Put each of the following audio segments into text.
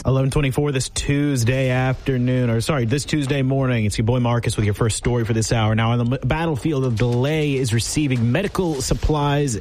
11:24 this Tuesday morning. It's your boy Marcus with your first story for this hour. Now, on the battlefield, a delay in receiving medical supplies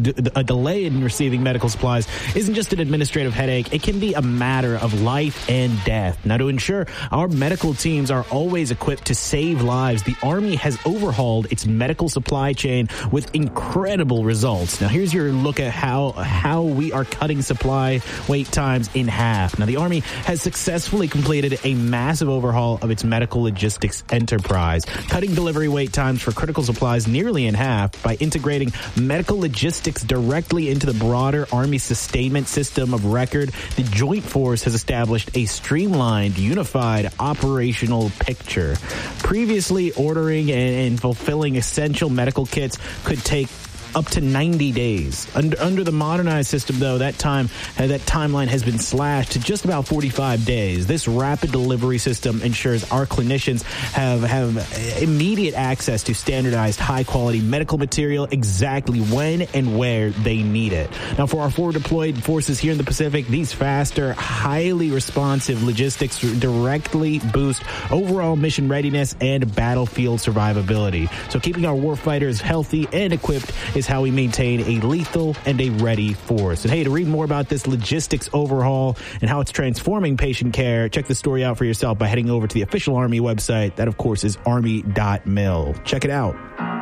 isn't just an administrative headache. It can be a matter of life and death. Now, to ensure our medical teams are always equipped to save lives, the Army has overhauled its medical supply chain with incredible results. Now, here's your look at how we are cutting supply wait times in half. Now, the Army has successfully completed a massive overhaul of its medical logistics enterprise, cutting delivery wait times for critical supplies nearly in half by integrating medical logistics directly into the broader Army sustainment system of record. The Joint Force has established a streamlined, unified operational picture. Previously, ordering and fulfilling essential medical kits could take up to 90 days. Under the modernized system, though, that timeline has been slashed to just about 45 days. This rapid delivery system ensures our clinicians have immediate access to standardized, high-quality medical material exactly when and where they need it. Now, for our forward deployed forces here in the Pacific, these faster, highly responsive logistics directly boost overall mission readiness and battlefield survivability. So keeping our warfighters healthy and equipped is how we maintain a lethal and a ready force. And hey, to read more about this logistics overhaul and how it's transforming patient care, check the story out for yourself by heading over to the official Army website. That, of course, is army.mil. Check it out.